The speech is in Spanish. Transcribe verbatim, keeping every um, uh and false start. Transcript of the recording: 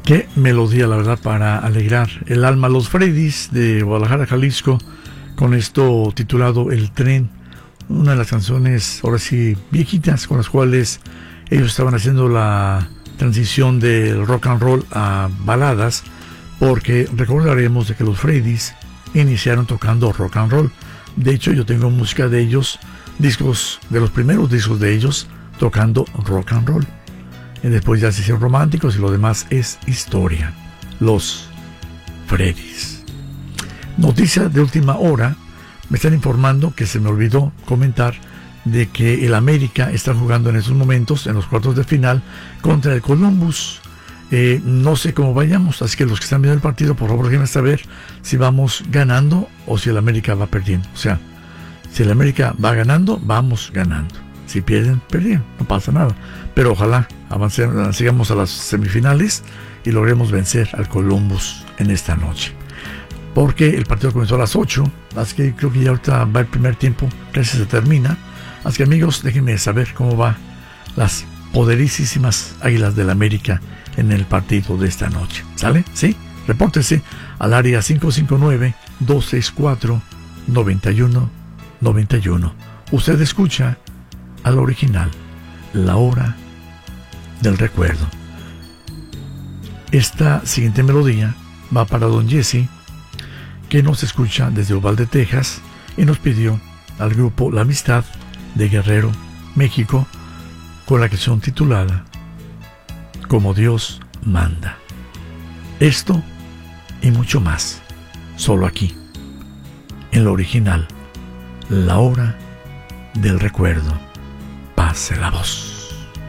Qué melodía, la verdad, para alegrar el alma. Los Freddys de Guadalajara, Jalisco, con esto titulado El Tren, una de las canciones, ahora sí, viejitas, con las cuales ellos estaban haciendo la transición del rock and roll a baladas, porque recordaremos de que los Freddys iniciaron tocando rock and roll. De hecho, yo tengo música de ellos, discos, de los primeros discos de ellos, tocando rock and roll. Y después ya se hicieron románticos y lo demás es historia. Los Freddys. Noticia de última hora. Me están informando que se me olvidó comentar de que el América está jugando en estos momentos, en los cuartos de final, contra el Columbus. Eh, no sé cómo vayamos, así que los que están viendo el partido, por favor, déjenme saber si vamos ganando o si el América va perdiendo. O sea, si el América va ganando, vamos ganando. Si pierden, perdieron, no pasa nada. Pero ojalá avancemos, sigamos a las semifinales y logremos vencer al Columbus en esta noche. Porque el partido comenzó a las ocho, así que creo que ya ahorita va el primer tiempo, casi se termina. Así que amigos, déjenme saber cómo va las poderosísimas Águilas del América en el partido de esta noche. ¿Sale? ¿Sí? Repórtese al área cinco cinco nueve, dos seis cuatro, nueve uno nueve uno. Usted escucha al original, La Hora del Recuerdo. Esta siguiente melodía va para don Jesse, que nos escucha desde Uvalde, Texas, y nos pidió al grupo La Amistad de Guerrero, México, con la canción titulada Como Dios Manda. Esto y mucho más, solo aquí, en lo original, La Hora del Recuerdo. Pase la voz.